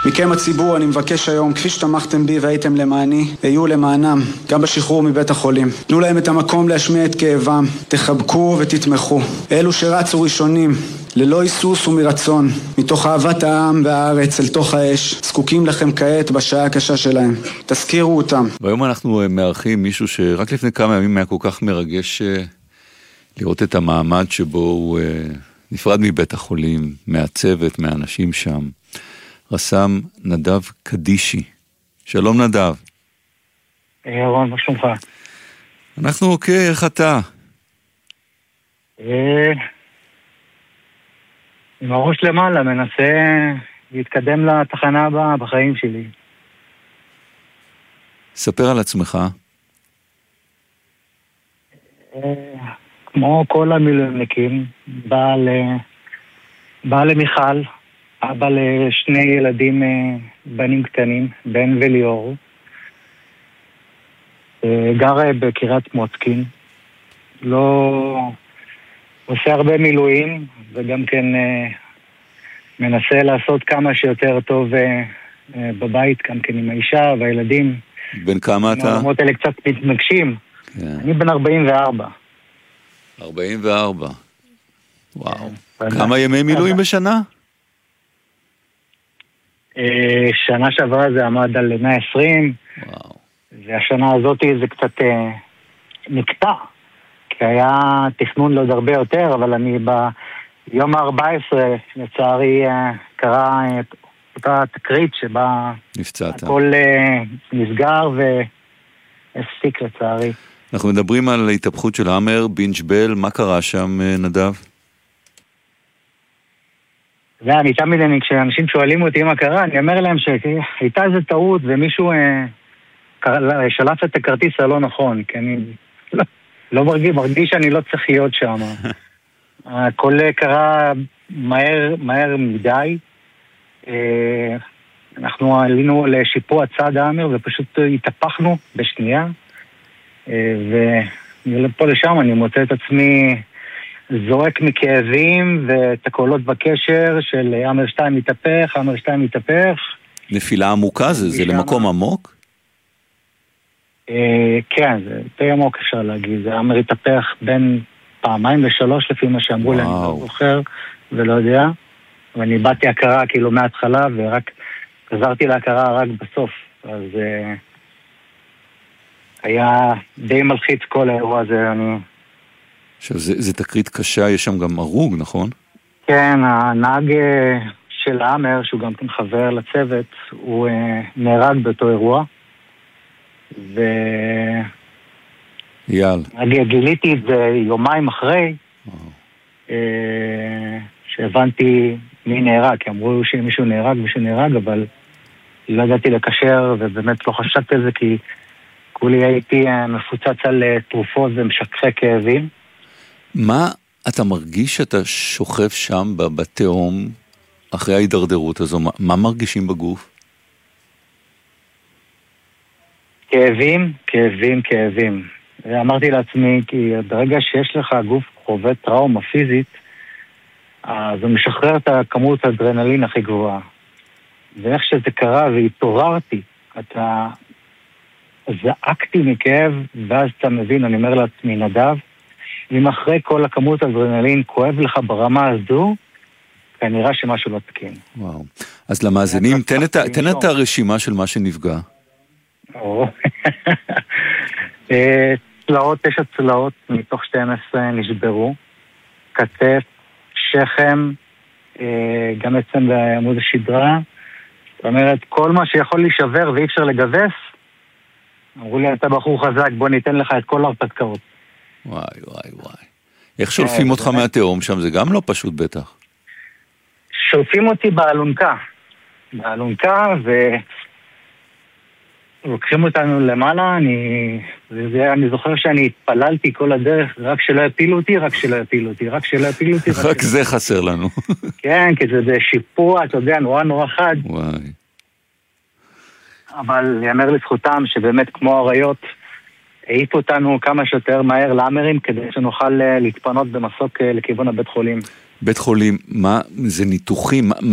מכם הציבור אני מבקש היום, כפי שתמכתם בי והייתם למעני, היו למענם, גם בשחרור מבית החולים. תנו להם את המקום להשמיע את כאבם, תחבקו ותתמכו. אלו שרצו ראשונים, ללא היסוס ומרצון, מתוך אהבת העם והארץ אל תוך האש, זקוקים לכם כעת בשעה הקשה שלהם. תזכירו אותם. והיום אנחנו מארחים מישהו שרק לפני כמה ימים היה כל כך מרגש לראות את המעמד שבו הוא נפרד מבית החולים, מהצוות, מהאנשים שם. רס"מ נדב קדישי. שלום נדב. רון, מה שלומך? אנחנו אוקיי, איך אתה? עם הראש למעלה, מנסה להתקדם לתחנה הבאה בחיים שלי. ספר על עצמך. כמו כל המילואימניקים, בא למיכל, אבא לשני ילדים בנים קטנים, בן וליאור. גר בקריית מוצקין. לא עושה הרבה מילואים, וגם כן מנסה לעשות כמה שיותר טוב בבית, גם כן עם האישה והילדים. בן כמה אתה? העולמות האלה קצת מתנגשים. אני בן 44. 44. וואו. כמה ימי מילואים בשנה? שנה שעברה זה עמד על 120. וואו. והשנה הזאת זה קצת נקטע. כי היה תכנון לעוד הרבה יותר, אבל אני ביום ה-14 לצערי קרה אותה תקרית שבה נפצעת. הכל נסגר והפסיק לצערי. אנחנו מדברים על התהפכות של האמר, בינג'בל, מה קרה שם נדב? אני תמיד, כשאנשים שואלים אותי מה קרה, אני אומר להם שהייתה איזו טעות ומישהו שלף את הכרטיס הלא נכון, כי אני לא מרגיש שאני לא צריך להיות שם. הכל קרה מהר מדי. אנחנו עלינו לשיפוע צד האמר ופשוט התהפכנו בשנייה. ופה לשם אני מוצא את עצמי זורק מכאבים ואת הקולות בקשר של אמר 2 מתהפך, אמר 2 מתהפך. נפילה עמוקה? זה למקום עמוק? כן, זה יותר עמוק אפשר להגיד. זה אמר התהפך בין 2 ו3 לפי מה שאמרו להם, לא זוכר ולא יודע. ואני באתי הכרה כאילו מההתחלה ורק חזרתי להכרה רק בסוף. אז היה די מלחיץ כל האירוע הזה. עכשיו, זה תקרית קשה, יש שם גם הרוג, נכון? כן, הנהג של האמר, שהוא גם כן חבר לצוות, הוא נהרג באותו אירוע. גיליתי את זה יומיים אחרי, שהבנתי מי נהרג, כי אמרו שמישהו נהרג, אבל לא ידעתי לקשר, ובאמת לא חשבתי על זה, כי כולי הייתי מפוצץ על תרופות ומשככי כאבים. מה אתה מרגיש שאתה שוכב שם בתהום אחרי ההידרדרות הזו? מה מרגישים בגוף? כאבים. אמרתי לעצמי, כי ברגע שיש לך גוף חווה טראומה פיזית, אז הוא משחרר את הכמות האדרנלין הכי גבוהה. ואיך שזה קרה והתעוררתי, אתה זעקתי מכאב, ואז אתה מבין, אני אומר לעצמי, נדב, אם אחרי כל הכמות האדרנלין כואב לך ברמה הזו, כנראה שמשהו לא תקין. וואו. אז למאזינים, תן את הרשימה של מה שנפגע. צלעות, 9 צלעות מתוך 12 נשברו, כתף, שכם, גם עצם בעמוד השדרה. זאת אומרת, כל מה שיכול להישבר ואי אפשר לגבס, אמרו לי, אתה בחור חזק, בוא ניתן לך את כל ההרפתקאות. וואי. איך שולפים אותך מהתהום שם? זה גם לא פשוט בטח. שולפים אותי באלונקה, ולוקחים אותנו למעלה. אני זוכר שאני התפללתי כל הדרך, רק שלא יפילו אותי. רק זה חסר לנו. כן, כי זה שיפוע, אתה יודע, נורא חד. וואי. אבל יאמר לזכותם שבאמת כמו הריות, העיפו אותנו כמה שיותר מהר לאמרים, כדי שנוכל להתפנות במסוק לכיוון הבית חולים. בית חולים, מה זה ניתוחים?